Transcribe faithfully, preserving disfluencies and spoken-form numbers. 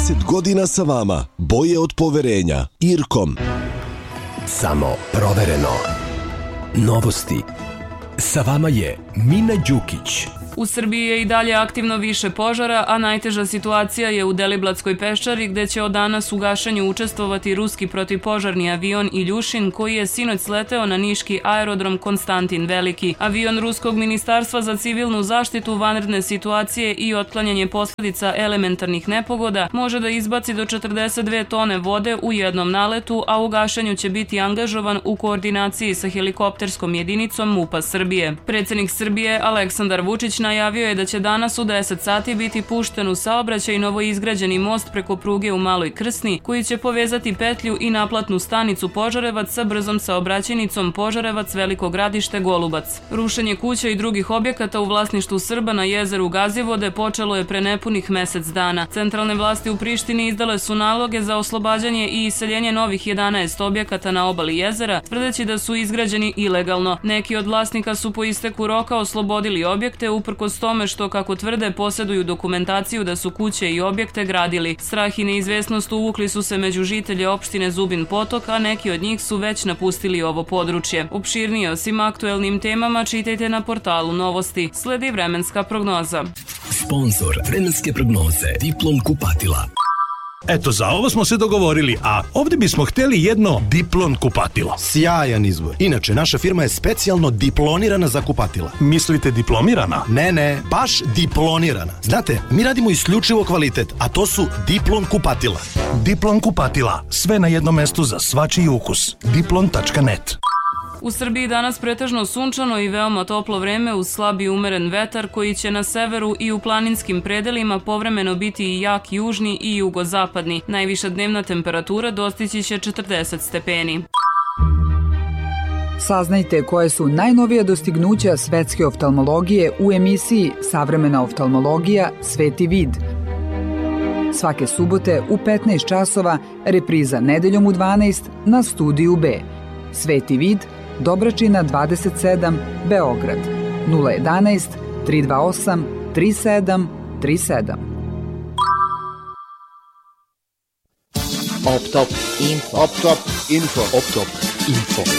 trideset godina sa vama. Boje od poverenja. Irkom. Samo provereno. Novosti. Sa vama je Mina Đukić. U Srbiji je i dalje aktivno više požara, a najteža situacija je u Deliblatskoj peščari gde će od danas u gašenju učestvovati ruski protivpožarni avion Iljušin koji je sinoć sleteo na niški aerodrom Konstantin Veliki. Avion Ruskog ministarstva za civilnu zaštitu, vanredne situacije i otklanjanje posljedica elementarnih nepogoda može da izbaci do četrdeset dve tone vode u jednom naletu, a u gašenju će biti angažovan u koordinaciji sa helikopterskom jedinicom MUP-a Srbije. Predsednik Srbije Aleksandar Vučić najavio je da će danas u deset sati biti pušten u saobraćaj novoizgrađeni most preko pruge u Maloj Krsni, koji će povezati petlju i naplatnu stanicu Požarevac sa brzom saobraćajnicom Požarevac Veliko Gradište Golubac. Rušenje kuća i drugih objekata u vlasništvu Srba na jezeru Gazivode počelo je pre nepunih mesec dana. Centralne vlasti u Prištini izdale su naloge za oslobađanje i iseljenje novih jedanaest objekata na obali jezera, tvrdeći da su izgrađeni ilegalno. Neki od vlasnika su po isteku roka oslobodili objekte uprkos tome što, kako tvrde, posjeduju dokumentaciju da su kuće i objekte gradili. Strah i neizvesnost uvukli su se među žitelje opštine Zubin Potok, a neki od njih su već napustili ovo područje. Opširnije o svim aktuelnim temama čitajte na portalu Novosti. Sledi vremenska prognoza. Sponzor vremenske prognoze Diplom kupatila. Eto, za ovo smo se dogovorili, a ovdje bismo htjeli jedno Diplon kupatilo. Sjajan izbor. Inače, naša firma je specijalno diplonirana za kupatila. Mislite diplomirana? Ne, ne, baš diplonirana. Znate, mi radimo isključivo kvalitet, a to su Diplon kupatila. Diplon kupatila. Sve na jednom mestu za svačiji ukus. diplon tačka net. U Srbiji danas pretežno sunčano i veoma toplo vreme uz slab i umeren vetar koji će na severu i u planinskim predelima povremeno biti i jak južni i jugozapadni. Najviša dnevna temperatura dostići će četrdeset stepeni. Saznajte koje su najnovija dostignuća svetske oftalmologije u emisiji Savremena oftalmologija – Sveti vid. Svake subote u petnaest časova, repriza nedeljom u dvanaest na Studiju B. Sveti vid, Dobračina dvadeset sedam, Beograd, nula jedanaest, tri dva osam, tri sedam tri sedam. Optop Info. Optop Info. Optop Info.